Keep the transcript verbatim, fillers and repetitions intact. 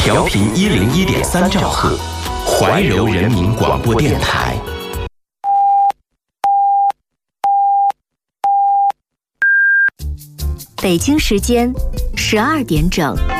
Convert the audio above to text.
调频一零一点三兆赫，怀柔人民广播电台。 北京时间十二点整。